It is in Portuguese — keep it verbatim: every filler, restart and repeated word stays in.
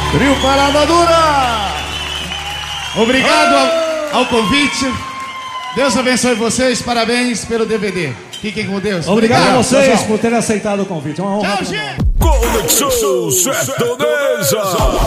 Trio Parada Dura! Obrigado ao, ao convite. Deus abençoe vocês, parabéns pelo D V D. Fiquem com Deus. Obrigado, Obrigado a vocês tchau, por terem aceitado o convite. Uma honra. Tchau, gente! Conexão Sertaneja.